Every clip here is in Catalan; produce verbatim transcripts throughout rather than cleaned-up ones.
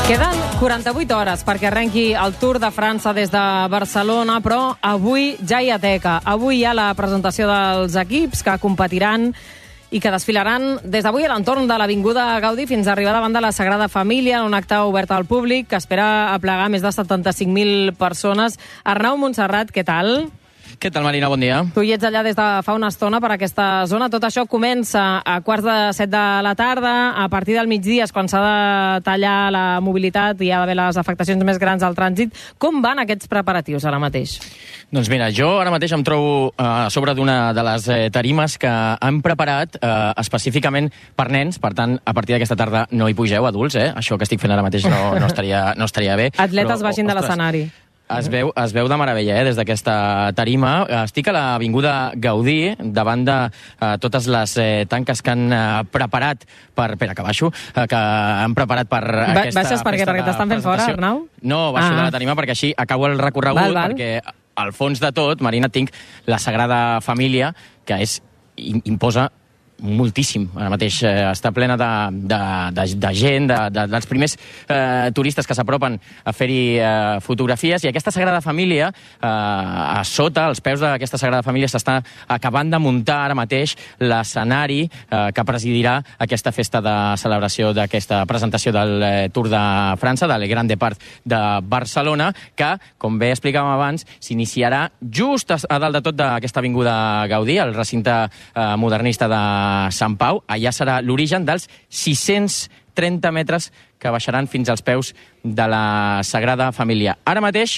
Queden quaranta-vuit hores perquè arrenqui el Tour de França des de Barcelona, però avui ja hi ha teca. Avui hi ha la presentació dels equips que competiran i que desfilaran des d'avui a l'entorn de l'Avinguda Gaudí fins a arribar davant de la Sagrada Família, en un acte obert al públic que espera aplegar més de setanta-cinc mil persones. Arnau Montserrat, què tal? Què tal, Marina? Bon dia. Tu hi ets allà des de fa una estona per aquesta zona. Tot això comença a quarts de set de la tarda. A partir del migdia és quan s'ha de tallar la mobilitat i hi ha d'haver les afectacions més grans al trànsit. Com van aquests preparatius ara mateix? Doncs mira, jo ara mateix em trobo eh, a sobre d'una de les eh, tarimes que han preparat eh, específicament per nens. Per tant, a partir d'aquesta tarda no hi pugeu, adults, eh? Això que estic fent ara mateix no, no, estaria, no estaria bé. Atletes baixin de l'escenari. Es veu, es veu de meravella, eh, des d'aquesta tarima. Estic a l'Avinguda Gaudí, davant de eh, totes les eh, tanques que han eh, preparat per... Espera, que baixo. Eh, que han preparat per ba aquesta Baixes perquè, perquè t'estan fent fora, Arnau? No, baixo ah. de la tarima perquè així acabo el recorregut, val, val. perquè al fons de tot, Marina, tinc la Sagrada Família, que és imposa moltíssim. Ara mateix eh, està plena de, de, de, de gent, de, de, dels primers eh, turistes que s'apropen a fer-hi eh, fotografies, i aquesta Sagrada Família, eh, a sota, als peus d'aquesta Sagrada Família, s'està acabant de muntar ara mateix l'escenari eh, que presidirà aquesta festa de celebració d'aquesta presentació del eh, Tour de França, del Grand Depart de Barcelona, que, com bé explicàvem abans, s'iniciarà just a, a dalt de tot d'aquesta Avinguda Gaudí, el recinte eh, modernista de Sant Pau. Allà serà l'origen dels sis-cents trenta metres que baixaran fins als peus de la Sagrada Família. Ara mateix,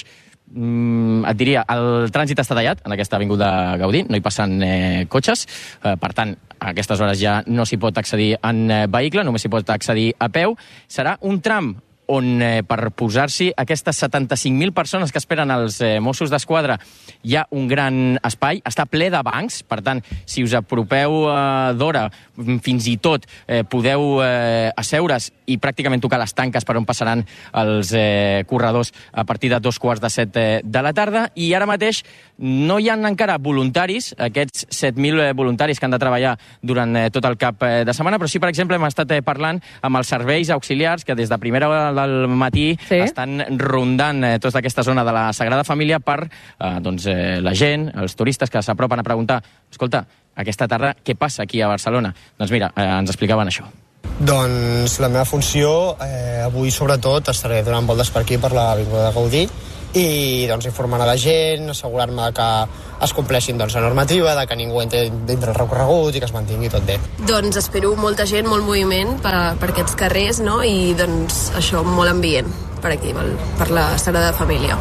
mm, et diria, el trànsit està tallat en aquesta Avinguda Gaudí, no hi passen eh, cotxes, eh, per tant, a aquestes hores ja no s'hi pot accedir en eh, vehicle, només s'hi pot accedir a peu. Serà un tram on eh, per posar-s'hi aquestes setanta-cinc mil persones que esperen els eh, Mossos d'Esquadra hi ha un gran espai, està ple de bancs, per tant, si us apropeu eh, d'hora, fins i tot eh, podeu eh, asseure's i pràcticament tocar les tanques per on passaran els eh, corredors a partir de dos quarts de set eh, de la tarda, i ara mateix no hi ha encara voluntaris, aquests set mil voluntaris que han de treballar durant eh, tot el cap eh, de setmana, però sí, per exemple, hem estat eh, parlant amb els serveis auxiliars que des de primera hora del matí sí. estan rondant eh, tota aquesta zona de la Sagrada Família per eh, doncs, eh, la gent, els turistes que s'apropen a preguntar, escolta, aquesta tarda què passa aquí a Barcelona? Doncs mira, eh, ens explicaven això. Doncs la meva funció, eh, avui sobretot, estaré donant voltes per aquí, per l'Avinguda Gaudí, i doncs informant a la gent, assegurar-me que es compleixin doncs, la normativa, de que ningú entri dintre el recorregut i que es mantingui tot bé. Doncs espero molta gent, molt moviment per, per aquests carrers, no? I doncs això, molt ambient per aquí, per la Sagrada Família.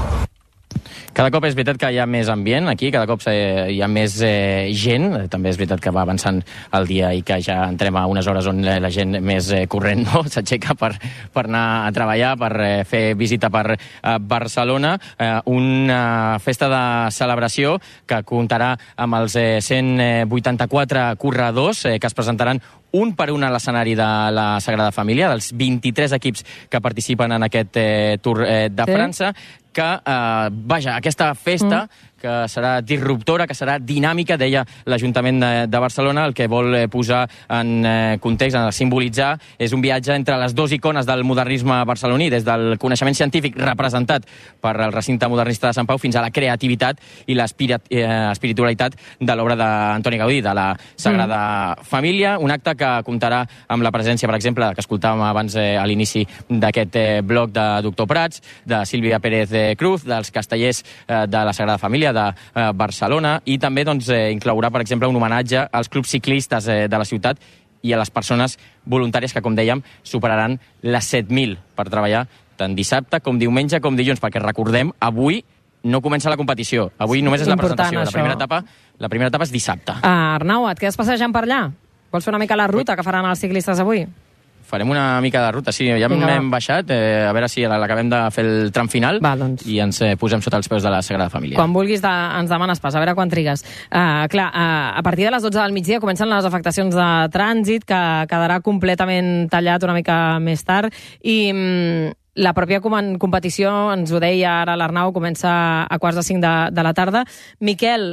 Cada cop és veritat que hi ha més ambient aquí, cada cop hi ha més eh, gent, també és veritat que va avançant el dia i que ja entrem a unes hores on la gent més eh, corrent no? s'aixeca per, per anar a treballar, per eh, fer visita per eh, Barcelona, eh, una festa de celebració que comptarà amb els eh, cent vuitanta-quatre corredors eh, que es presentaran un per un a l'escenari de la Sagrada Família, dels vint-i-tres equips que participen en aquest eh, Tour eh, de sí. França, que, eh, vaja, aquesta festa mm. que serà disruptora, que serà dinàmica, deia l'Ajuntament de, de Barcelona, el que vol eh, posar en eh, context, en simbolitzar, és un viatge entre les dues icones del modernisme barceloní, des del coneixement científic representat per el recinte modernista de Sant Pau fins a la creativitat i l'espiritualitat de l'obra d'Antoni Gaudí, de la Sagrada mm. Família, un acte que comptarà amb la presència, per exemple, que escoltàvem abans eh, a l'inici d'aquest eh, bloc de Doctor Prats, de Sílvia Pérez de Cruz, dels castellers eh, de la Sagrada Família, de eh, Barcelona, i també doncs, eh, inclourà, per exemple, un homenatge als clubs ciclistes eh, de la ciutat i a les persones voluntàries que, com dèiem, superaran les set mil per treballar tant dissabte com diumenge com dilluns, perquè recordem, avui no comença la competició, avui només és la presentació. La primera etapa, la primera etapa és dissabte. Ah, Arnau, et quedes passejant per allà? Vols fer una mica la ruta que faran els ciclistes avui? Farem una mica de ruta, sí. Ja Vinga, hem baixat, eh, a veure si l'acabem de fer el tram final va, doncs. i ens eh, posem sota els peus de la Sagrada Família. Quan vulguis de, ens demanes pas, a veure quan trigues. Uh, clar, uh, a partir de les dotze del migdia comencen les afectacions de trànsit, que quedarà completament tallat una mica més tard, i um, la pròpia competició, ens ho deia ara l'Arnau, comença a quarts de cinc de, de la tarda. Miquel,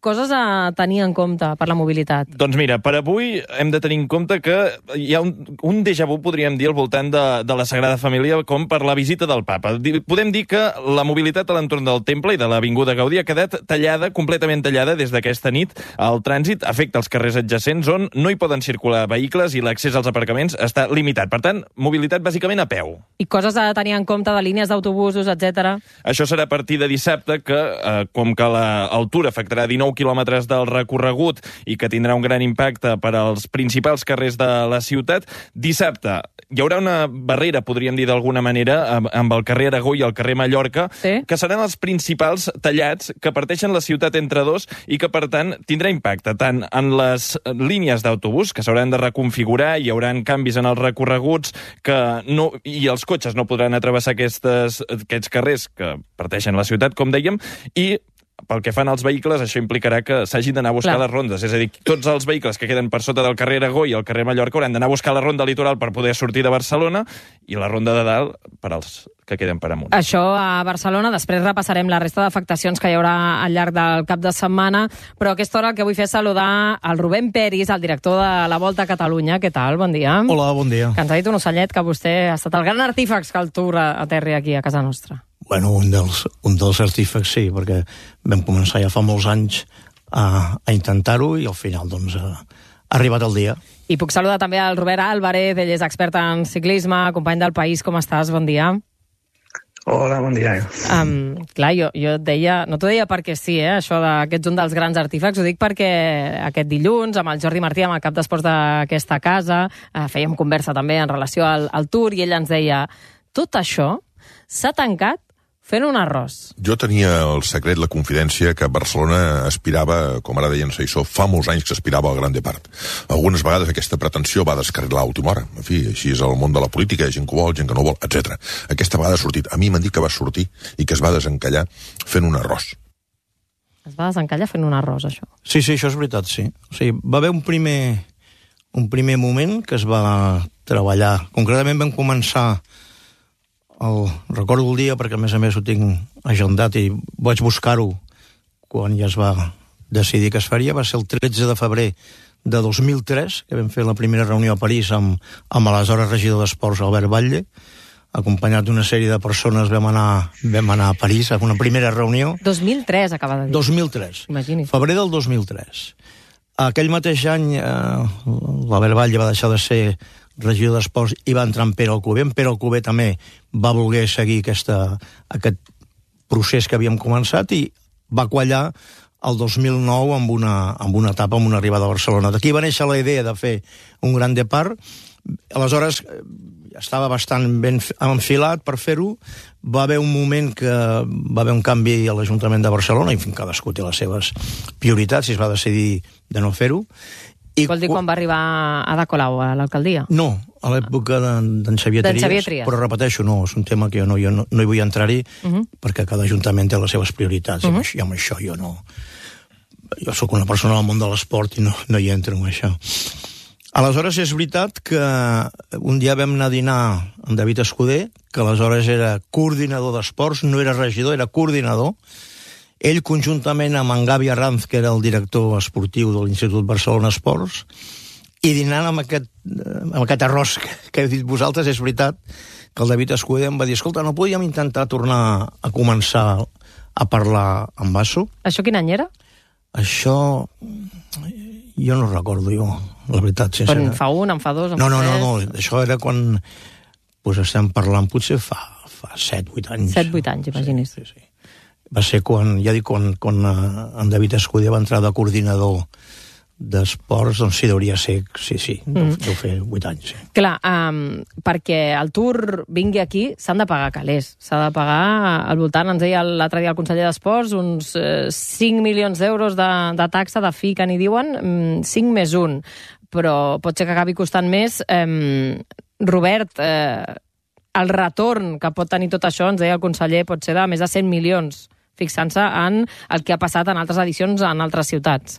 coses a tenir en compte per la mobilitat? Doncs mira, per avui hem de tenir en compte que hi ha un, un déjà vu, podríem dir, al voltant de, de la Sagrada Família, com per la visita del papa. Podem dir que la mobilitat a l'entorn del temple i de l'Avinguda Gaudí ha quedat tallada, completament tallada des d'aquesta nit. El trànsit afecta els carrers adjacents on no hi poden circular vehicles i l'accés als aparcaments està limitat. Per tant, mobilitat bàsicament a peu. I coses a tenir en compte de línies d'autobusos, etcètera. Això serà a partir de dissabte, que eh, com que la, el Tour afectarà dinou quilòmetres del recorregut i que tindrà un gran impacte per als principals carrers de la ciutat, dissabte hi haurà una barrera, podríem dir d'alguna manera, amb, amb el carrer Aragó i el carrer Mallorca, sí, que seran els principals tallats que parteixen la ciutat entre dos i que, per tant, tindrà impacte tant en les línies d'autobús, que s'hauran de reconfigurar, hi haurà canvis en els recorreguts, que no, i els cotxes no podran atravessar aquestes, aquests carrers que parteixen la ciutat, com dèiem, i pel que fan als vehicles, això implicarà que s'hagin d'anar a buscar Clar. les rondes. És a dir, tots els vehicles que queden per sota del carrer Aragó i el carrer Mallorca hauran d'anar a buscar la ronda litoral per poder sortir de Barcelona i la ronda de dalt per als que queden per amunt. Això a Barcelona. Després repassarem la resta d'afectacions que hi haurà al llarg del cap de setmana, però a aquesta hora el que vull fer és saludar el Rubén Peris, el director de la Volta a Catalunya. Què tal? Bon dia. Hola, bon dia. Que ens ha dit un ocellet que vostè ha estat el gran artífex que el Tour aterri aquí a casa nostra. Bueno, un dels, un dels artífecs sí, perquè vam començar ja fa molts anys a, a intentar-ho i al final doncs ha, ha arribat el dia. I puc saludar també al Robert Álvarez, ell és expert en ciclisme, company del País. Com estàs? Bon dia. Hola, bon dia. Um, clar, jo, jo et deia, no t'ho deia perquè sí, eh, això de, que ets un dels grans artífecs, ho dic perquè aquest dilluns, amb el Jordi Martí, amb el cap d'esports d'aquesta casa, eh, fèiem conversa també en relació al, al Tour, i ell ens deia, tot això s'ha tancat fent un arròs. Jo tenia el secret, la confidència, que Barcelona aspirava, com ara deien Saissó, fa molts anys que aspirava al Gran Depart. Algunes vegades aquesta pretensió va descarrilar a última hora. En fi, així és el món de la política, gent que ho vol, gent que no vol, etcètera. Aquesta vegada ha sortit. A mi m'han dit que va sortir i que es va desencallar fent un arròs. Es va desencallar fent un arròs, això? Sí, sí, això és veritat, sí. O sigui, va haver un primer, un primer moment que es va treballar. Concretament vam començar el, recordo el dia perquè a més a més ho tinc agendat i vaig buscar-ho quan ja es va decidir que es faria, va ser el tretze de febrer de dos mil tres, que vam fer la primera reunió a París amb, amb l'aleshores regidor d'Esports Albert Batlle, acompanyat d'una sèrie de persones vam anar, vam anar a París a una primera reunió. dos mil tres acaba de dir. dos mil tres. Imagini's. Febrer del dos mil tres. Aquell mateix any eh, l'Albert Batlle va deixar de ser regidor d'Esports i va entrar en Pere Alcover. En Pere Alcover també va voler seguir aquesta, aquest procés que havíem començat i va quallar el dos mil nou amb una, amb una etapa, amb una arribada a Barcelona. D'aquí va néixer la idea de fer un Gran Depart. Aleshores estava bastant ben enfilat per fer-ho. Va haver un moment que va haver un canvi a l'Ajuntament de Barcelona, i en fi, cadascú té les seves prioritats, i es va decidir de no fer-ho. I vol dir quan va arribar Ada Colau a l'alcaldia? No, a l'època d'en Xavier Trias, però repeteixo, no, és un tema que jo no, jo no, no hi vull entrar-hi, uh -huh. perquè cada ajuntament té les seves prioritats, uh -huh. i amb això jo no... Jo sóc una persona del món de l'esport i no, no hi entro en això. Aleshores, és veritat que un dia vam anar a dinar amb David Escudé, que aleshores era coordinador d'esports, no era regidor, era coordinador. Ell, conjuntament amb en Gavi Arranz, que era el director esportiu de l'Institut Barcelona Esports, i dinant amb aquest, amb aquest arròs que, que heu dit vosaltres, és veritat que el David Escudé em va dir, escolta, no podíem intentar tornar a començar a parlar amb Basso? Això quin any era? Això... jo no recordo, jo, la veritat, sincera. En fa un, en fa dos, en no, fa no, tres? No, no, no, això era quan... Pues estem parlant, potser fa, fa set, vuit anys. set, vuit anys, imagini's. Sí, sí, sí. Va ser quan, ja dic, quan, quan uh, en David Escudé va entrar de coordinador d'esports, doncs sí, hauria ser, sí, sí, deu, mm. deu fer vuit anys, sí. Clar, um, perquè el Tour vingui aquí, s'han de pagar calés. S'ha de pagar al voltant, ens deia l'altre dia el conseller d'Esports, uns eh, cinc milions d'euros de, de taxa, de fi, que n'hi diuen, cinc més un. Però pot ser que acabi costant més. Eh, Robert, eh, el retorn que pot tenir tot això, ens deia el conseller, pot ser de més de cent milions, fixant-se en el que ha passat en altres edicions en altres ciutats.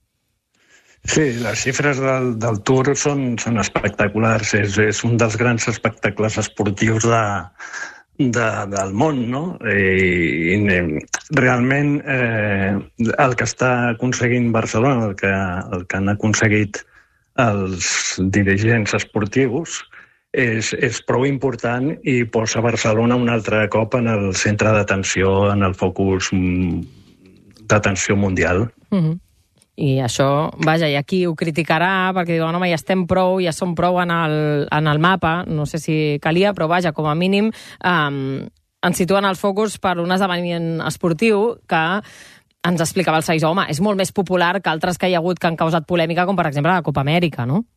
Sí, les xifres del, del Tour són, són espectaculars. És, és un dels grans espectacles esportius de, de, del món, no? I, i realment eh, el que està aconseguint Barcelona, el que, el que han aconseguit els dirigents esportius, és, és prou important i posa Barcelona un altre cop en el centre d'atenció, en el focus d'atenció mundial. Mm-hmm. I això, vaja, i aquí ho criticarà perquè diuen, home, ja estem prou, ja som prou en el, en el mapa, no sé si calia, però vaja, com a mínim um, ens situen el focus per un esdeveniment esportiu que ens explicava el Saïs, home, és molt més popular que altres que hi ha hagut que han causat polèmica, com per exemple la Copa Amèrica, no?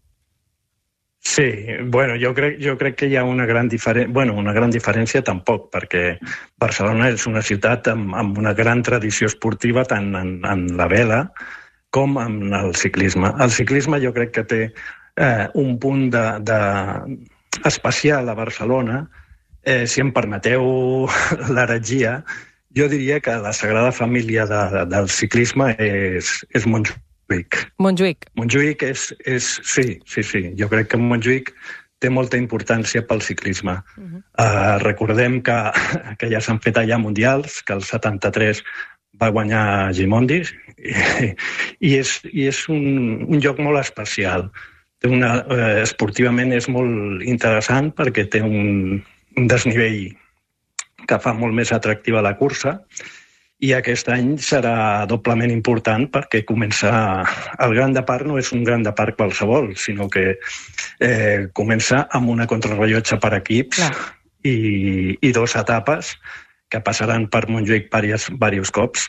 Sí, bueno, jo crec, jo crec que hi ha una gran diferència, bueno, una gran diferència tampoc, perquè Barcelona és una ciutat amb, amb una gran tradició esportiva tant en, en la vela com en el ciclisme. El ciclisme jo crec que té eh, un punt de, de especial a Barcelona. Eh, si em permeteu l'heretgia, jo diria que la Sagrada Família de, de, del ciclisme és, és Montjuïc. Montjuïc. Montjuïc és, és... Sí, sí, sí. Jo crec que Montjuïc té molta importància pel ciclisme. Uh-huh. Uh, recordem que, que ja s'han fet allà mundials, que el setanta-tres va guanyar Gimondi, i, i és, i és un, un joc molt especial. Té una, eh, esportivament és molt interessant perquè té un, un desnivell que fa molt més atractiva la cursa, i aquest any serà doblement important perquè comença... El Gran de Parc no és un Gran de Parc qualsevol, sinó que eh, comença amb una contrarrellotge per equips i, i dues etapes que passaran per Montjuïc diversos, diversos cops.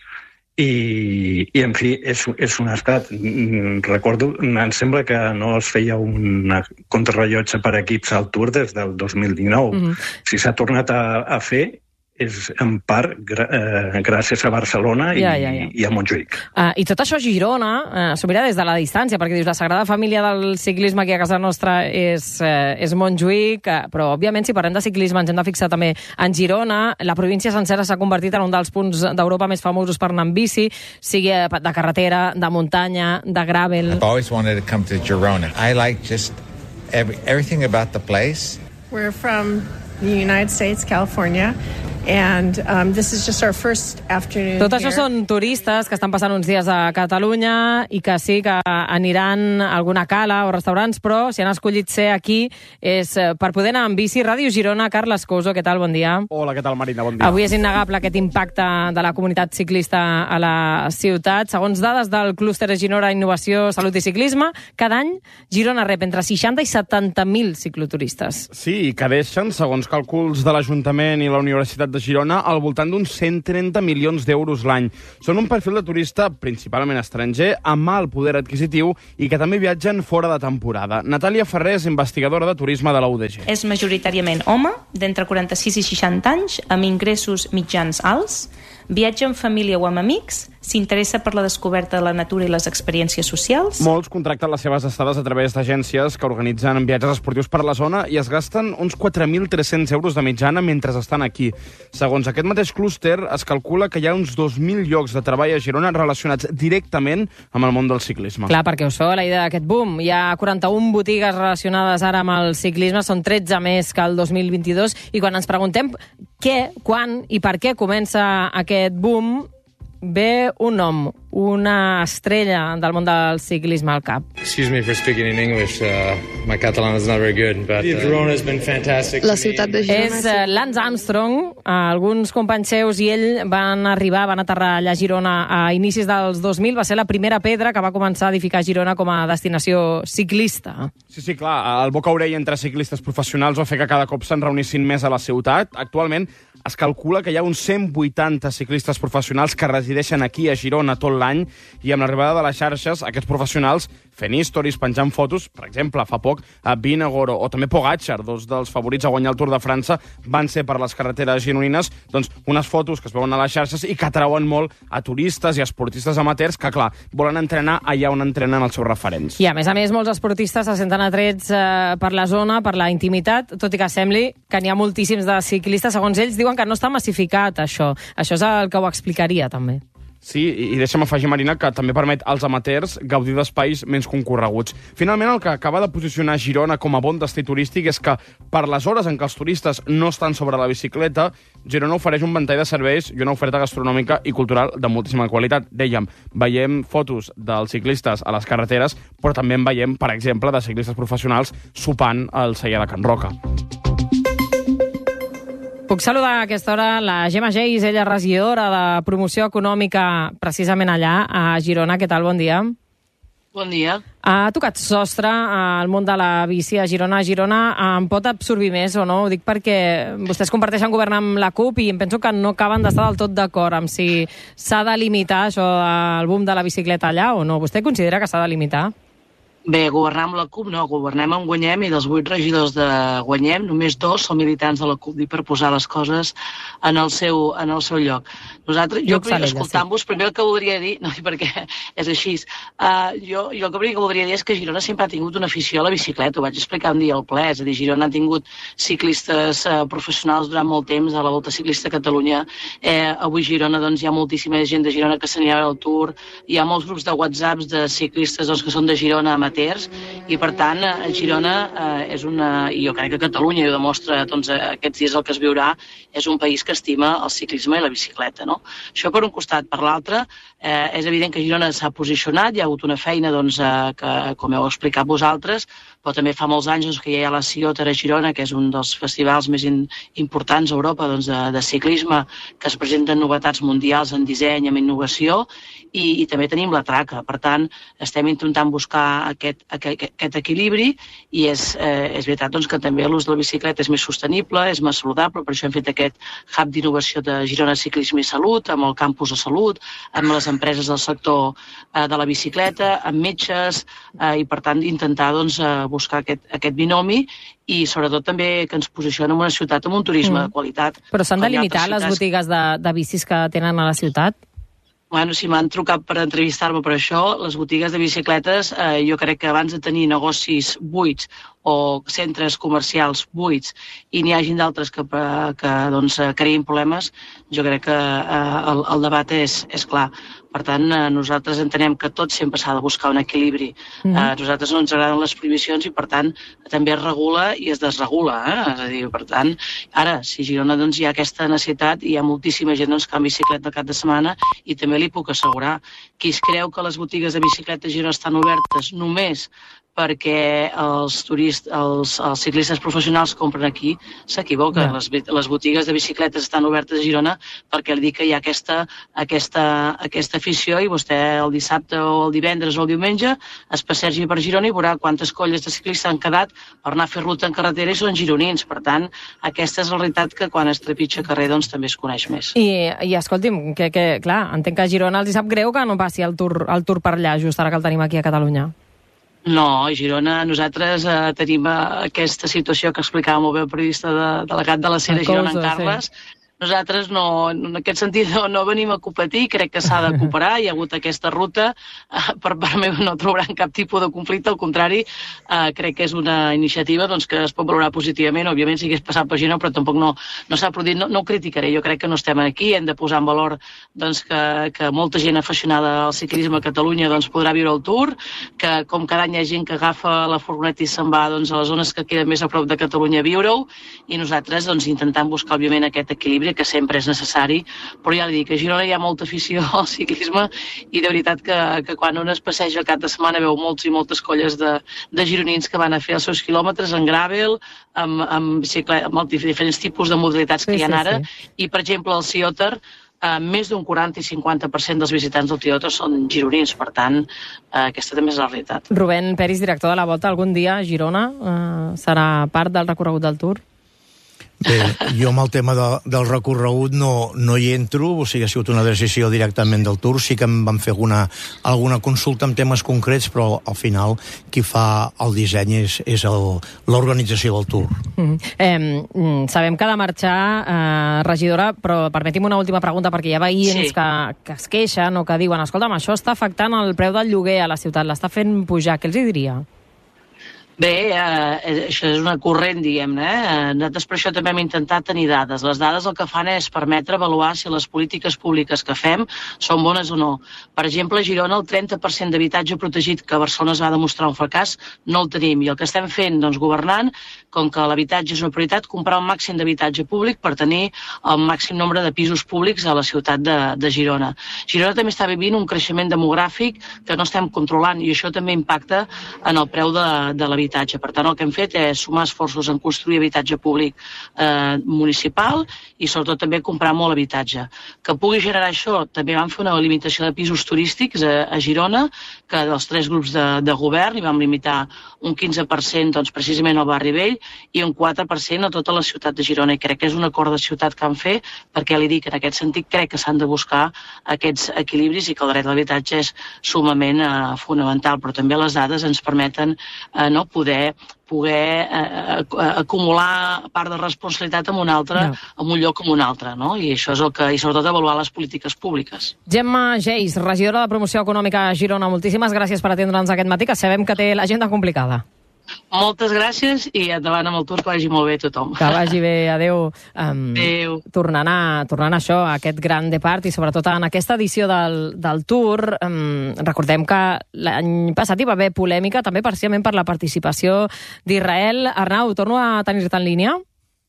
I, i en fi, és, és un esclat. Recordo, em sembla que no es feia una contrarrellotge per equips al Tour des del dos mil dinou. Mm-hmm. Si s'ha tornat a, a fer, és en part gra, eh, gràcies a Barcelona i, ja, ja, ja. i a Montjuïc. Uh, I tot això a Girona uh, s'ho mira des de la distància, perquè dius, la Sagrada Família del ciclisme aquí a casa nostra és, uh, és Montjuïc, uh, però òbviament si parlem de ciclisme ens hem de fixar també en Girona. La província sencera s'ha convertit en un dels punts d'Europa més famosos per anar en bici, sigui de carretera, de muntanya, de gravel. I've always wanted to come to Girona. I like just every, everything about the place. We're from the United States, California. And um, this is just our first afternoon Tot això here. Són turistes que estan passant uns dies a Catalunya i que sí que aniran a alguna cala o restaurants, però si han escollit ser aquí és per poder anar en bici. Ràdio Girona, Carles Couso, què tal? Bon dia. Hola, què tal, Marina? Bon dia. Avui és innegable aquest impacte de la comunitat ciclista a la ciutat. Segons dades del clúster Girona Innovació, Salut i Ciclisme, cada any Girona rep entre seixanta i setanta mil cicloturistes. Sí, i que deixen, segons càlculs de l'Ajuntament i la Universitat de Girona, al voltant d'uns cent trenta milions d'euros l'any. Són un perfil de turista principalment estranger, amb alt poder adquisitiu i que també viatgen fora de temporada. Natàlia Ferrer és investigadora de turisme de la U D G. És majoritàriament home, d'entre quaranta-sis i seixanta anys, amb ingressos mitjans alts, viatja en família o amb amics, s'interessa per la descoberta de la natura i les experiències socials. Molts contracten les seves estades a través d'agències que organitzen viatges esportius per la zona i es gasten uns quatre mil tres-cents euros de mitjana mentre estan aquí. Segons aquest mateix clúster, es calcula que hi ha uns dos mil llocs de treball a Girona relacionats directament amb el món del ciclisme. Clar, perquè us feu la idea d'aquest boom. Hi ha quaranta-una botigues relacionades ara amb el ciclisme, són tretze més que el dos mil vint-i-dos, i quan ens preguntem què, quan i per què comença aquest boom, ve un nom, una estrella del món del ciclisme al cap. Excuse me for speaking in English. Uh, my Catalan is not very good, but uh, Girona has been fantastic. La ciutat de Girona és uh, Lance Armstrong. Uh, alguns companys seus i ell van arribar, van aterrar allà a Girona a inicis dels dos mil. Va ser la primera pedra que va començar a edificar Girona com a destinació ciclista. Sí, sí, clar. El boca-orella entre ciclistes professionals va fer que cada cop se'n reunissin més a la ciutat. Actualment es calcula que hi ha uns cent vuitanta ciclistes professionals que resideixen aquí a Girona tot l'any, i amb l'arribada de les xarxes, aquests professionals fent històries, penjant fotos, per exemple, fa poc a Vinagoro o també Pogačar, dos dels favorits a guanyar el Tour de França, van ser per les carreteres gironines, doncs unes fotos que es veuen a les xarxes i que atrauen molt a turistes i esportistes amateurs que, clar, volen entrenar allà on entrenen els seus referents. I a més a més, molts esportistes se senten atrets eh, per la zona, per la intimitat, tot i que sembli que n'hi ha moltíssims de ciclistes. Segons ells, diuen que no està massificat, això. Això és el que ho explicaria, també. Sí, i deixa'm afegir, Marina, que també permet als amateurs gaudir d'espais menys concorreguts. Finalment, el que acaba de posicionar Girona com a bon destí turístic és que, per les hores en què els turistes no estan sobre la bicicleta, Girona ofereix un ventall de serveis i una oferta gastronòmica i cultural de moltíssima qualitat. Dèiem, veiem fotos dels ciclistes a les carreteres, però també en veiem, per exemple, de ciclistes professionals sopant al celler de Can Roca. Puc saludar a aquesta hora la Gemma Geis, ella és regidora de promoció econòmica precisament allà, a Girona. Què tal? Bon dia. Bon dia. Ha tocat sostre al món de la bici a Girona. Girona en pot absorbir més o no? Ho dic perquè vostès comparteixen govern amb la CUP i em penso que no acaben d'estar del tot d'acord amb si s'ha de limitar això del boom de la bicicleta allà o no. Vostè considera que s'ha de limitar? Bé, governar amb la CUP no, governem amb Guanyem i dels vuit regidors de Guanyem, només dos són militants de la CUP, dic per posar les coses en el seu, en el seu lloc. Nosaltres, jo, escoltant-vos, primer el que voldria dir, no, perquè és així, uh, jo, jo el que primer que voldria dir és que Girona sempre ha tingut una afició a la bicicleta, ho vaig explicar un dia al ple, és a dir, Girona ha tingut ciclistes uh, professionals durant molt temps a la Volta Ciclista a Catalunya, eh, avui Girona doncs, hi ha moltíssima gent de Girona que s'anirà al Tour, hi ha molts grups de whatsapps de ciclistes doncs, que són de Girona amateurs, i per tant a Girona eh, és una, i jo crec que Catalunya ho demostra doncs, aquests dies el que es viurà, és un país que estima el ciclisme i la bicicleta, no? Això per un costat. Per l'altre, eh, és evident que Girona s'ha posicionat, hi ha hagut una feina doncs, eh, que, com heu explicat vosaltres, però també fa molts anys doncs, que hi ha la Ciotar a Girona, que és un dels festivals més in, importants a Europa doncs, de, de ciclisme, que es presenten novetats mundials en disseny, en innovació, i, i també tenim la Traca. Per tant, estem intentant buscar aquest, aquest, aquest equilibri i és, eh, és veritat doncs, que també l'ús de la bicicleta és més sostenible, és més saludable, per això hem fet aquest hub d'innovació de Girona Ciclisme i Salut, amb el campus de salut, amb les empreses del sector eh, de la bicicleta, amb metges, eh, i per tant intentar doncs, eh, buscar aquest, aquest binomi i sobretot també que ens posiciona en una ciutat amb un turisme mm. de qualitat. Però s'han de limitar les botigues de, de bicis que tenen a la ciutat? Bueno, si m'han trucat per entrevistar-me per això, les botigues de bicicletes, eh, jo crec que abans de tenir negocis buits o centres comercials buits i n'hi hagin d'altres que, que doncs, creïn problemes, jo crec que eh, el, el debat és, és clar. Per tant, eh, nosaltres entenem que tot sempre s'ha de buscar un equilibri. Mm. Eh, nosaltres no ens agraden les prohibicions i, per tant, també es regula i es desregula. Eh? És a dir, per tant, ara, si a Girona doncs, hi ha aquesta necessitat, hi ha moltíssima gent doncs, que va en bicicleta el cap de setmana i també li puc assegurar qui es creu que les botigues de bicicleta a Girona estan obertes només perquè els, turist, els, els ciclistes professionals compren aquí, s'equivoca. Yeah. Les, les botigues de bicicletes estan obertes a Girona perquè li dic que hi ha aquesta, aquesta, aquesta afició i vostè el dissabte o el divendres o el diumenge es passegi per Girona i veurà quantes colles de ciclistes han quedat per anar a fer ruta en carretera i són gironins. Per tant, aquesta és la realitat que quan es trepitja carrer doncs, també es coneix més. I, i escolti'm, que, que, clar, entenc que a Girona els hi sap greu que no passi el tour, el tour per allà, just ara que el tenim aquí a Catalunya. No, a Girona nosaltres eh, tenim eh, aquesta situació que explicava molt bé el periodista de, delegat de la C E R A Girona, en Carles. Sí. Nosaltres no, en aquest sentit no, no venim a competir, crec que s'ha de cooperar, hi ha hagut aquesta ruta, eh, per part meva no trobaran cap tipus de conflicte, al contrari, eh, crec que és una iniciativa doncs, que es pot valorar positivament, òbviament si hagués passat per Girona, però tampoc no, no s'ha produït, no, no ho criticaré, jo crec que no estem aquí, hem de posar en valor doncs, que, que molta gent aficionada al ciclisme a Catalunya doncs, podrà viure el Tour, que com cada any hi ha gent que agafa la furgoneta i se'n va doncs, a les zones que queden més a prop de Catalunya a viure-ho, i nosaltres doncs, intentant buscar, òbviament, aquest equilibri que sempre és necessari, però ja li dic, a Girona hi ha molta afició al ciclisme i de veritat que, que quan un es passeja el cap de setmana veu molts i moltes colles de, de gironins que van a fer els seus quilòmetres en gravel, amb, amb, bicicleta, amb els diferents tipus de modalitats que sí, hi ha ara, sí, sí. I per exemple el Ciotar, Uh, més d'un quaranta i cinquanta per cent dels visitants del Ciotar són gironins, per tant, uh, aquesta també és la realitat. Rubén Peris, director de la Volta, algun dia a Girona uh, serà part del recorregut del Tour? Bé, jo amb el tema de, del recorregut no, no hi entro, o sigui, ha sigut una decisió directament del Tour, sí que em van fer alguna, alguna consulta amb temes concrets, però al final qui fa el disseny és, és l'organització del Tour. Mm. Eh, sabem que ha de marxar, eh, regidora, però permeti'm una última pregunta, perquè hi ha veïns sí. que, que es queixen o que diuen, escolta'm, això està afectant el preu del lloguer a la ciutat, l'està fent pujar, què els hi diria? Bé, eh, això és una corrent, diguem-ne. Eh? Nosaltres per això també hem intentat tenir dades. Les dades el que fan és permetre avaluar si les polítiques públiques que fem són bones o no. Per exemple, a Girona el trenta per cent d'habitatge protegit que a Barcelona es va demostrar un fracàs no el tenim. I el que estem fent, doncs, governant, com que l'habitatge és una prioritat, comprar un màxim d'habitatge públic per tenir el màxim nombre de pisos públics a la ciutat de, de Girona. Girona també està vivint un creixement demogràfic que no estem controlant i això també impacta en el preu de, de l'habitatge. Per tant, el que hem fet és sumar esforços en construir habitatge públic eh, municipal i sobretot també comprar molt habitatge. Que pugui generar això, també vam fer una limitació de pisos turístics a, a Girona, que dels tres grups de, de govern hi vam limitar un quinze per cent doncs, precisament al barri vell i un quatre per cent a tota la ciutat de Girona. I crec que és un acord de ciutat que han fet, perquè li dic, en aquest sentit crec que s'han de buscar aquests equilibris i que el dret a l'habitatge és sumament eh, fonamental, però també les dades ens permeten eh, no, poder poder eh, acumular part de responsabilitat en un altre, no. en un lloc com un altre, no? I això és el que, i sobretot avaluar les polítiques públiques. Gemma Geis, regidora de Promoció Econòmica a Girona, moltíssimes gràcies per atendre'ns aquest matí, que sabem que té l'agenda complicada. Moltes gràcies i endavant amb el tour, que vagi molt bé a tothom. Que vagi bé, adeu. Um, adeu. Tornant a, tornant a això, a aquest gran depart i sobretot en aquesta edició del, del tour, um, recordem que l'any passat hi va haver polèmica també parcialment per la participació d'Israel. Arnau, torno a tenir-te en línia.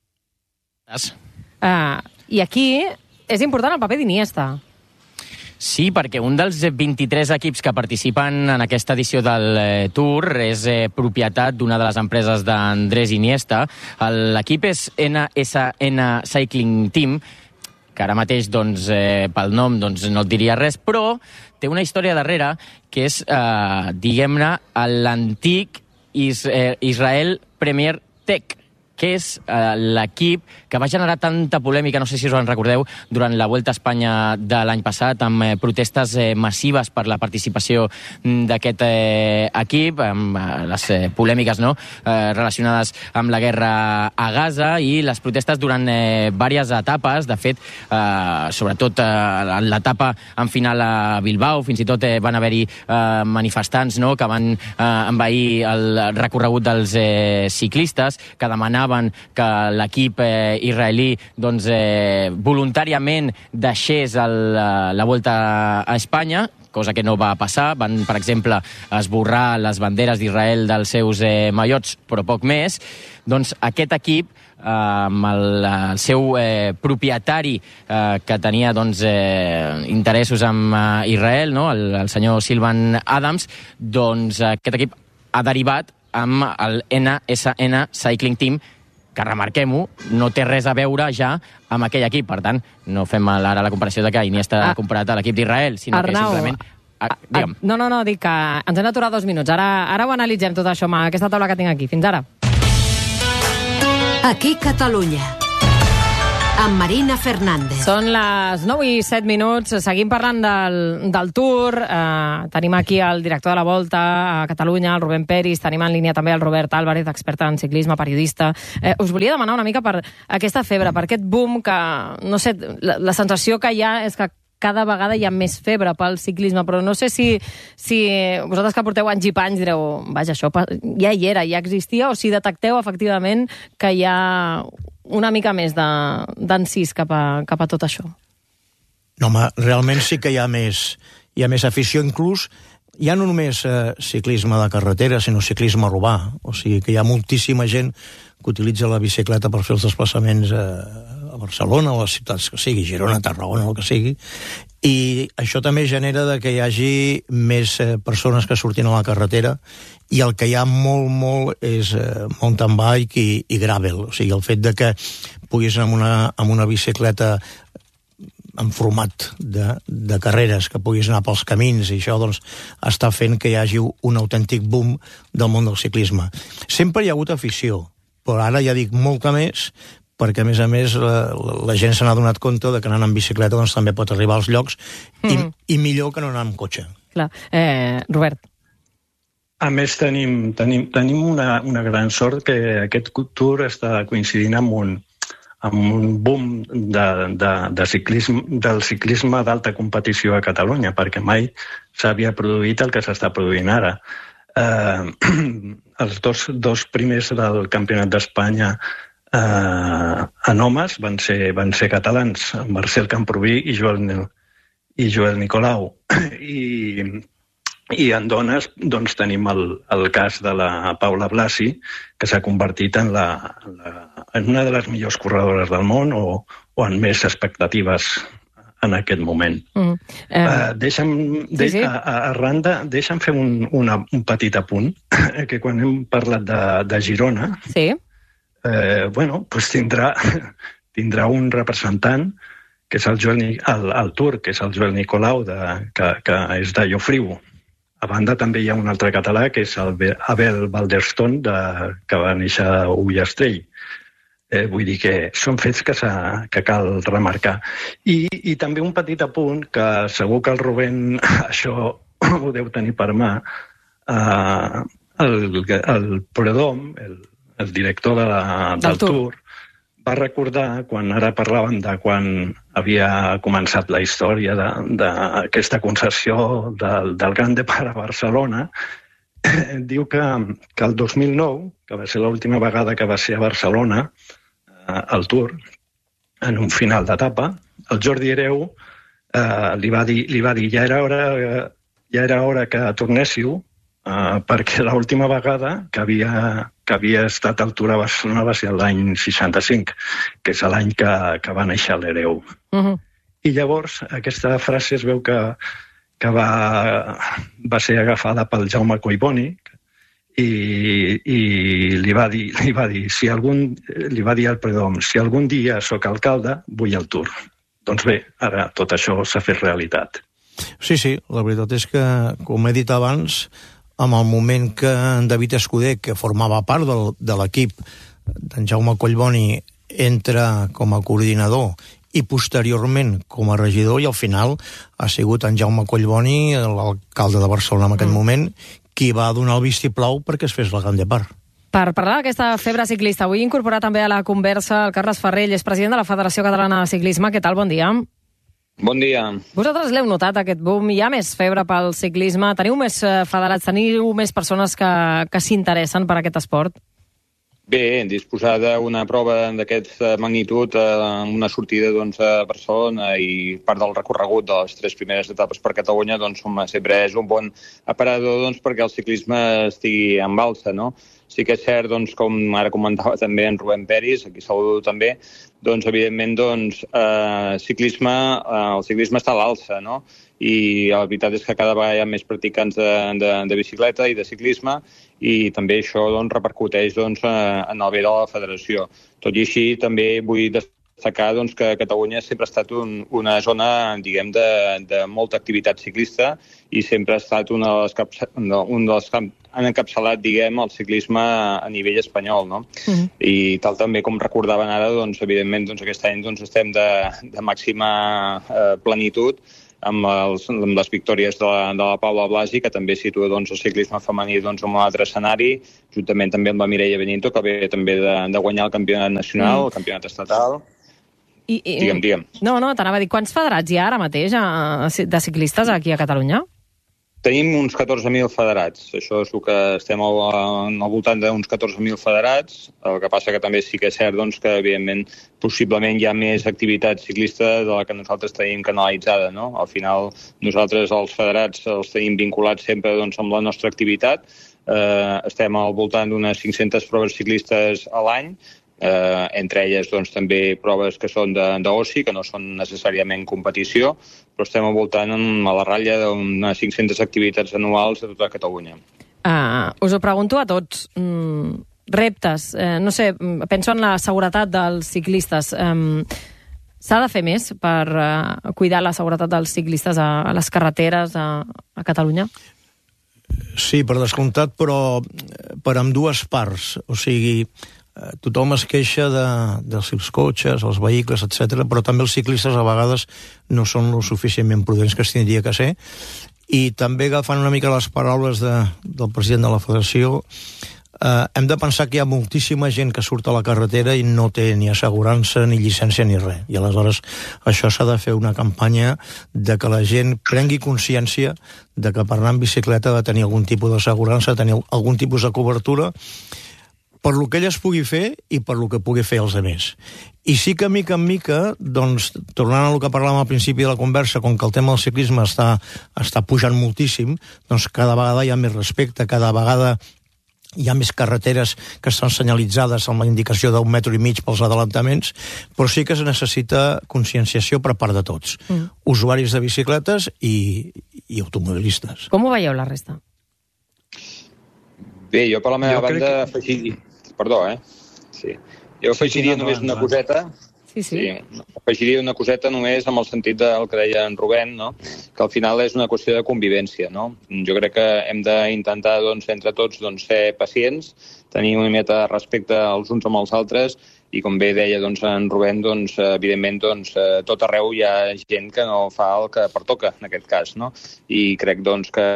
Uh, I aquí és important el paper d'Iniesta. Sí, perquè un dels vint-i-tres equips que participen en aquesta edició del eh, Tour és eh, propietat d'una de les empreses d'Andrés Iniesta. L'equip és N S N Cycling Team, que ara mateix, doncs, eh, pel nom doncs, no et diria res, però té una història darrere que és, eh, diguem-ne, l'antic Is eh, Israel Premier Tech, que és eh, l'equip que va generar tanta polèmica, no sé si us en recordeu, durant la Vuelta a Espanya de l'any passat, amb eh, protestes eh, massives per la participació d'aquest eh, equip, amb eh, les eh, polèmiques no? eh, relacionades amb la guerra a Gaza i les protestes durant eh, diverses etapes. De fet, eh, sobretot eh, en l'etapa en final a Bilbao, fins i tot eh, van haver-hi eh, manifestants no? que van eh, envair el recorregut dels eh, ciclistes, que demanaven que l'equip eh, israelí doncs, eh, voluntàriament deixés el, la Volta a Espanya, cosa que no va passar. Van, per exemple, esborrar les banderes d'Israel dels seus eh, maillots, però poc més. Doncs aquest equip, eh, amb el, el seu eh, propietari eh, que tenia doncs, eh, interessos amb eh, Israel, no? el, el senyor Sylvan Adams, doncs aquest equip ha derivat amb el N S N Cycling Team, que remarquem-ho, no té res a veure ja amb aquell equip. Per tant, no fem ara la comparació de que Iniesta ha comparat a l'equip d'Israel, sinó Arnau, que simplement... Ah, digue'm. No, no, no, dic que ens hem d'aturar dos minuts. Ara, ara ho analitzem tot això amb aquesta taula que tinc aquí. Fins ara. Aquí Catalunya, amb Marina Fernández. Són les nou i set minuts. Seguim parlant del, del Tour. Eh, tenim aquí el director de la Volta a Catalunya, el Rubén Peris. Tenim en línia també el Robert Álvarez, expert en ciclisme, periodista. Eh, us volia demanar una mica per aquesta febre, per aquest boom que, no sé, la, la sensació que hi ha és que cada vegada hi ha més febre pel ciclisme, però no sé si, si vosaltres que porteu anys i panys direu, vaja, això ja hi era, ja existia, o si detecteu efectivament que hi ha una mica més d'encís cap, a, cap a tot això. No, home, realment sí que hi ha més, hi ha més afició, inclús ja no només eh, ciclisme de carretera, sinó ciclisme urbà. O sigui que hi ha moltíssima gent que utilitza la bicicleta per fer els desplaçaments eh, a Barcelona o a les ciutats que sigui, Girona, Tarragona, el que sigui, i això també genera de que hi hagi més eh, persones que surtin a la carretera, i el que hi ha molt, molt és eh, mountain bike i, i gravel. O sigui, el fet de que puguis amb una, amb una bicicleta en format de, de carreres, que puguis anar pels camins, i això doncs, està fent que hi hagi un autèntic boom del món del ciclisme. Sempre hi ha hagut afició, però ara ja dic molta més, perquè a més a més la, la gent se n'ha donat compte de que anant amb bicicleta doncs, també pot arribar als llocs, mm. i, i millor que no anar amb cotxe. Clar. Eh, Robert. A més, tenim, tenim, tenim una, una gran sort que aquest tour està coincidint amb un, amb un boom de, de, de ciclisme, del ciclisme d'alta competició a Catalunya, perquè mai s'havia produït el que s'està produint ara. Eh, els dos, dos primers del Campionat d'Espanya eh, en homes van ser, van ser catalans, Marcel Camproví i Joel, i Joel Nicolau. I, i en dones doncs, tenim el, el cas de la Paula Blasi, que s'ha convertit en, la, la, en una de les millors corredores del món o, o en més expectatives en aquest moment. Mm. Eh, uh, deixa'm, de, sí, sí. A, a Randa, deixa'm fer un, una, un petit apunt, que quan hem parlat de, de Girona, sí. eh, bueno, pues tindrà, tindrà un representant, que és el, Joel, el, el turc, que és el Joel Nicolau, de, que, que és de Llofriu. A banda també hi ha un altre català, que és el Abel Valderston, de, que va néixer a Ullastrell. Eh, vull dir que són fets que, que cal remarcar. I, I també un petit apunt, que segur que el Rubén això ho deu tenir per mà. Uh, el, el Predom, el, el director de la, del, del tour, va recordar, quan ara parlàvem de quan havia començat la història d'aquesta concessió del, del Gran Depart a Barcelona, eh, diu que, que el dos mil nou, que va ser l'última vegada que va ser a Barcelona, al Tour, en un final d'etapa, el Jordi Hereu eh, li, va dir, li va dir ja era hora, eh, ja era hora que tornéssiu, eh, perquè l'última vegada que havia, que havia estat al Tour a Barcelona va ser l'any seixanta-cinc, que és l'any que, que va néixer l'Hereu. Uh-huh. I llavors aquesta frase es veu que, que va, va ser agafada pel Jaume Collboni, I, i li va dir, li va dir, si algun, li va dir al Predom, si algun dia sóc alcalde, vull el Tour. Doncs bé, ara tot això s'ha fet realitat. Sí, sí, la veritat és que, com he dit abans, en el moment que en David Escuder, que formava part del, de l'equip d'en Jaume Collboni, entra com a coordinador i posteriorment com a regidor, i al final ha sigut en Jaume Collboni, l'alcalde de Barcelona en aquell mm. moment, qui va donar el vistiplau perquè es fes la Gran Depart. Per parlar d'aquesta febre ciclista, vull incorporar també a la conversa el Carles Ferrell, és president de la Federació Catalana de Ciclisme. Què tal? Bon dia. Bon dia. Vosaltres l'heu notat, aquest boom? Hi ha més febre pel ciclisme? Teniu més federats, teniu més persones que, que s'interessen per aquest esport? Bé, disposar d'una prova d'aquesta magnitud, eh, una sortida doncs, a Barcelona i part del recorregut de les tres primeres etapes per Catalunya, doncs, sempre és un bon aparador doncs, perquè el ciclisme estigui en alça, no? Sí que és cert, doncs, com ara comentava també en Rubén Peris, aquí saludo també, doncs, evidentment, doncs, eh, ciclisme, eh, el ciclisme està a l'alça, no? I la veritat és que cada vegada hi ha més practicants de, de, de bicicleta i de ciclisme, i també això doncs, repercuteix doncs, en el bé de la federació. Tot i així, també vull destacar doncs, que Catalunya sempre ha estat un, una zona, diguem, de, de molta activitat ciclista i sempre ha estat una de les caps, un dels que han encapçalat, diguem, el ciclisme a nivell espanyol, no? Mm-hmm. I tal també com recordaven ara, doncs, evidentment, doncs, aquest any doncs, estem de, de màxima eh, plenitud, amb, els, amb les victòries de la, de la Paula Blasi, que també situa doncs, el ciclisme femení doncs, en un altre escenari, juntament també amb la Mireia Benito, que ve també de, de guanyar el campionat nacional, mm. el campionat estatal. I, i, digue'm, digue'm. No, no, t'anava a dir, quants federats hi ha ara mateix de ciclistes aquí a Catalunya? Tenim uns catorze mil federats. Això és el que estem al, al voltant d'uns catorze mil federats. El que passa que també sí que és cert doncs, que, evidentment, possiblement hi ha més activitat ciclista de la que nosaltres tenim canalitzada, no? Al final, nosaltres, els federats, els tenim vinculats sempre doncs, amb la nostra activitat. Eh, estem al voltant d'unes cinc-centes proves ciclistes a l'any, Eh, entre elles doncs, també proves que són d'oci, que no són necessàriament competició, però estem al voltant a la ratlla d'unes cinc-centes activitats anuals a tota Catalunya. Uh, us ho pregunto a tots. Mm, reptes, eh, no sé, penso en la seguretat dels ciclistes. Um, S'ha de fer més per uh, cuidar la seguretat dels ciclistes a, a les carreteres a, a Catalunya? Sí, per descomptat, però per ambdues parts. O sigui, tothom es queixa de, dels cotxes, els vehicles, etcètera, però també els ciclistes a vegades no són lo suficientment prudents que es tindria que ser. I també agafant una mica les paraules de, del president de la Federació, eh, hem de pensar que hi ha moltíssima gent que surt a la carretera i no té ni assegurança, ni llicència, ni res. I aleshores això s'ha de fer una campanya de que la gent prengui consciència de que per anar en bicicleta ha de tenir algun tipus d'assegurança, tenir algun tipus de cobertura, per lo que ell es pugui fer i per lo que pugui fer els altres. I sí que mica en mica, doncs, tornant a lo que parlàvem al principi de la conversa, com que el tema del ciclisme està, està pujant moltíssim, doncs cada vegada hi ha més respecte, cada vegada hi ha més carreteres que estan senyalitzades amb la indicació d'un metre i mig pels adelantaments, però sí que es necessita conscienciació per part de tots. Mm. Usuaris de bicicletes i, i automobilistes. Com ho veieu la resta? Bé, jo per la meva jo banda que... afegiria... Perdó, eh? Sí. Jo afegiria sí, sí, no, només no, una no. coseta. Sí, sí. sí. Afegiria una coseta només amb el sentit del que deia en Rubén, no? Que al final és una qüestió de convivència, no? Jo crec que hem d'intentar, doncs, entre tots, doncs, ser pacients, tenir una mica de respecte els uns amb els altres, i com bé deia doncs, en Rubén, doncs, evidentment, doncs, tot arreu hi ha gent que no fa el que pertoca, en aquest cas, no? I crec, doncs, que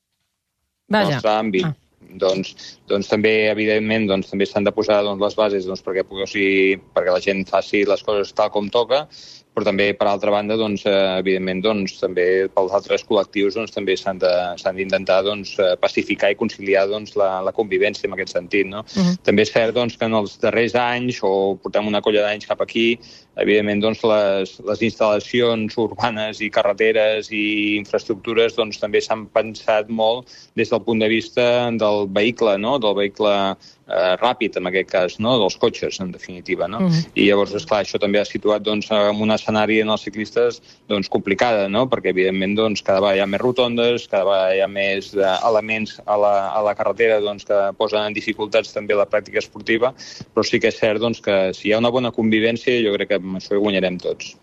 Vaja. el nostre àmbit ah. Doncs, doncs també, evidentment, doncs, també s'han de posar doncs, les bases doncs, perquè, sigui, perquè la gent faci les coses tal com toca, però també, per altra banda, doncs, evidentment, doncs, també pels altres col·lectius doncs, també s'han d'intentar doncs, pacificar i conciliar doncs, la, la convivència en aquest sentit. No? Uh-huh. També és cert doncs, que en els darrers anys, o portem una colla d'anys cap aquí, evidentment, doncs, les, les instal·lacions urbanes i carreteres i infraestructures doncs, també s'han pensat molt des del punt de vista del vehicle, no? del vehicle eh, ràpid, en aquest cas, no? dels cotxes, en definitiva. No? Uh-huh. I llavors, esclar, això també ha situat doncs, en un escenari en els ciclistes doncs, complicada, no? perquè, evidentment, doncs, cada vegada hi ha més rotondes, cada vegada hi ha més eh, elements a la, a la carretera doncs, que posen en dificultats també la pràctica esportiva, però sí que és cert doncs, que si hi ha una bona convivència, jo crec que amb això hi guanyarem tots.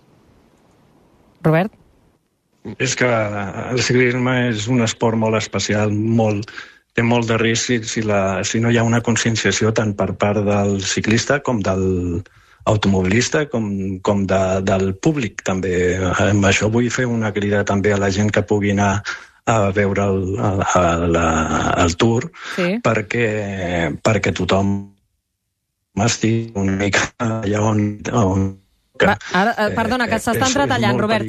Robert? És que el ciclisme és un esport molt especial, molt, té molt de risc si, si, la, si no hi ha una conscienciació tant per part del ciclista com del automobilista, com, com de, del públic també. Amb això vull fer una crida també a la gent que pugui anar a veure el, el, el, el Tour, sí. perquè, perquè tothom estigui una mica allà on... on Va, ara, perdona, que s'està entretallant, Robert,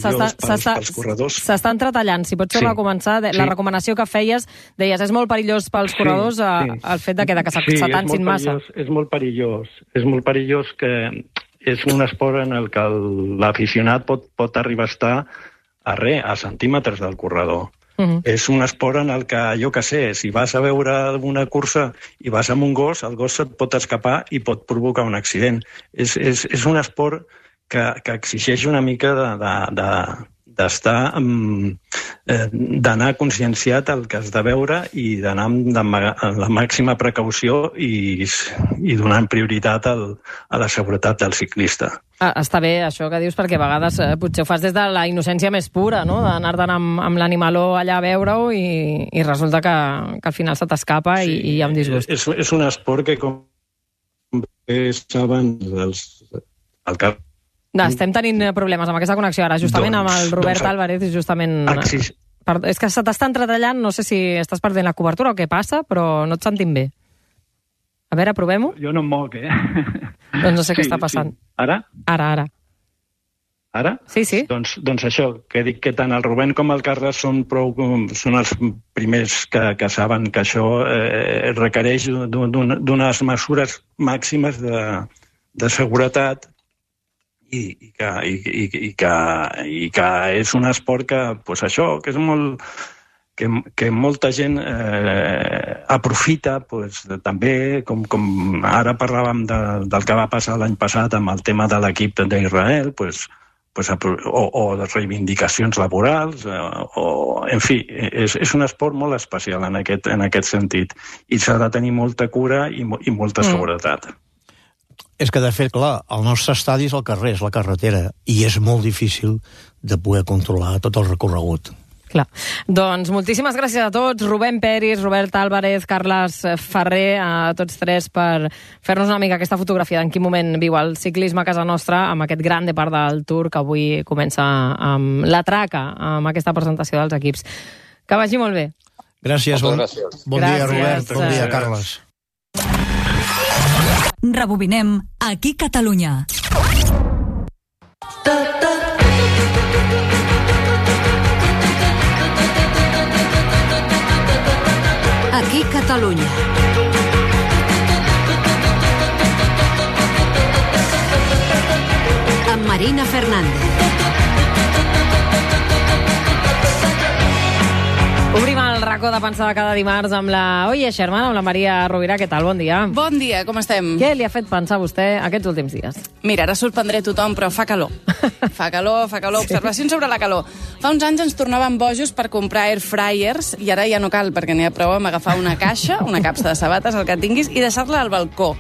s'està entretallant. Si pots tornar sí. a començar, la sí. recomanació que feies, deies, és molt perillós pels corredors sí, sí. el fet de que, de que s'atansin sí, massa. És molt perillós, és molt perillós que és un esport en el que l'aficionat pot, pot arribar a estar a res, a centímetres del corredor. Uh-huh. És un esport en el que, jo que sé, si vas a veure una cursa i vas amb un gos, el gos et pot escapar i pot provocar un accident. És, és, és un esport que, que exigeix una mica de, de, de, d'estar eh, d'anar conscienciat el que has de veure i d'anar amb la màxima precaució i, i donant prioritat al, a la seguretat del ciclista. Ah, està bé això que dius, perquè a vegades eh, potser ho fas des de la innocència més pura, no? D'anar-te'n amb, amb l'animaló allà a veure-ho i, i resulta que, que al final se t'escapa sí, i, i hi ha un disgust. És, és un esport que, com bé saben els, el cap No, estem tenint problemes amb aquesta connexió ara, justament doncs, amb el Robert doncs, Álvarez, justament... Axis. Per, és que se t'està entretallant, no sé si estàs perdent la cobertura o què passa, però no et sentim bé. A veure, provem-ho. Jo no em moc, eh? Doncs no sé sí, què està passant. Sí. Ara? Ara, ara. Ara? Sí, sí. Doncs, doncs això, que dic que tant el Rubén com el Carles són, prou, són els primers que, que saben que això eh, requereix d'unes mesures màximes de, de seguretat I, i, que, i, i, i, que, i que és un esport que, pues això, que és molt... que, que molta gent eh, aprofita, pues, també, com, com ara parlàvem de, del que va passar l'any passat amb el tema de l'equip d'Israel, pues, pues, o, o de reivindicacions laborals, o, en fi, és, és un esport molt especial en aquest, en aquest sentit, i s'ha de tenir molta cura i, i molta seguretat. Mm. És que, de fet, clar, el nostre estadi és el carrer, és la carretera, i és molt difícil de poder controlar tot el recorregut. Clar. Doncs moltíssimes gràcies a tots, Rubén Peris, Robert Álvarez, Carles Ferrer, a tots tres per fer-nos una mica aquesta fotografia d'en quin moment viu el ciclisme a casa nostra amb aquest gran depart del Tour que avui comença amb la traca, amb aquesta presentació dels equips. Que vagi molt bé. Gràcies. Bon, bon dia, Robert. Bon dia, Carles. Rebobinem, aquí Catalunya. Aquí Catalunya. Amb Marina Fernández. Obrim el racó de pensar cada dimarts amb la Oye Sherman, amb la Maria Rovira. Què tal? Bon dia. Bon dia, com estem? Què li ha fet pensar a vostè aquests últims dies? Mira, ara sorprendré tothom, però fa calor. Fa calor, fa calor. Observacions sobre la calor. Fa uns anys ens tornàvem bojos per comprar air fryers i ara ja no cal, perquè n'hi ha prou amb agafar una caixa, una capsa de sabates, el que tinguis, i deixar-la al balcó.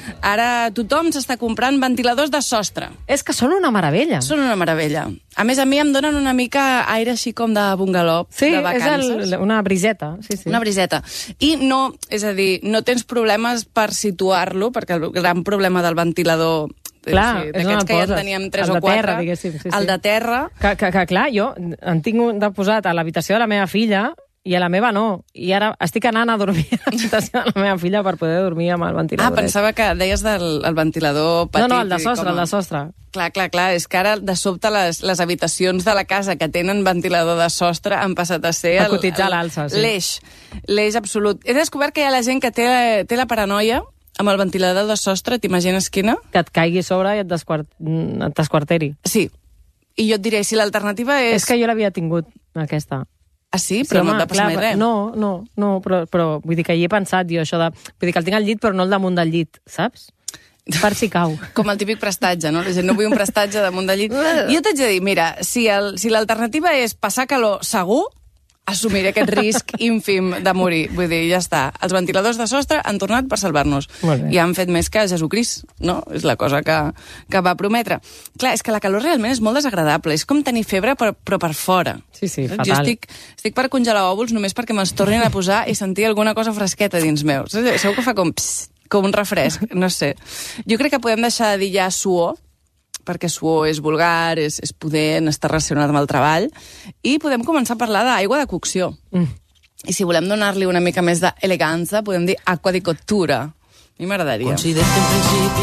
Ara tothom s'està comprant ventiladors de sostre. És que són una meravella. Són una meravella. A més, a mi em donen una mica aire així com de bungaló, sí, de vacances. Sí, és el, una briseta. Sí, sí. Una briseta. I no, és a dir, no tens problemes per situar-lo, perquè el gran problema del ventilador... Clar, sí, és on el que poses. Ja en teníem tres el o de terra, quatre. diguéssim. Sí, sí. El de terra. Que, que, que clar, jo en tinc un de posat a l'habitació de la meva filla i a la meva no. I ara estic anant a dormir a l'habitació de la meva filla per poder dormir amb el ventilador. Ah, pensava que deies del el ventilador petit. No, no, el de sostre, com a... el de sostre. Clar, clar, clar. És que ara, de sobte, les, les habitacions de la casa que tenen ventilador de sostre han passat a ser... A cotitzar l'alça, sí. L'eix. L'eix absolut. He descobert que hi ha la gent que té, té la paranoia amb el ventilador de sostre, t'imagines quina? Que et caigui sobre i et, desquart... et desquarteri. Sí. I jo et diré, si l'alternativa és... És que jo l'havia tingut, aquesta. Ah, sí? Però sí, no et va passar mai res. No, no, no, però, però vull dir que hi he pensat jo, això de... Vull dir que el tinc al llit, però no el damunt del llit, saps? Per si cau. Com el típic prestatge, no? La gent no vull un prestatge damunt del llit. Jo t'haig de dir, mira, si, el, si l'alternativa és passar calor segur, assumiré aquest risc ínfim de morir. Vull dir, ja està. Els ventiladors de sostre han tornat per salvar-nos. I han fet més que Jesucrist, no? És la cosa que, que va prometre. Clar, és que la calor realment és molt desagradable. És com tenir febre, però, però per fora. Sí, sí, fatal. Jo estic, estic per congelar òvuls només perquè me'ls tornin a posar i sentir alguna cosa fresqueta dins meu. Segur que fa com, pss, com un refresc, no sé. Jo crec que podem deixar de dir ja suor, perquè suor és vulgar, és, és pudent, està relacionat amb el treball, i podem començar a parlar d'aigua de cocció. Mm. I si volem donar-li una mica més d'elegància, podem dir aqua di cottura. A mi m'agradaria.